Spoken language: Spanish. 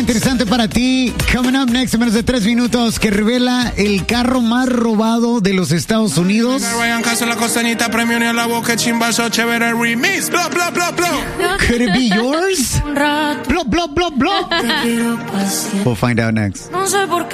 interesante para ti. Coming up next, en menos de 3 minutos, que revela el carro más robado de los Estados Unidos. Could it be yours? Blah, blah, blah, blah. We'll find out next. No sé por qué.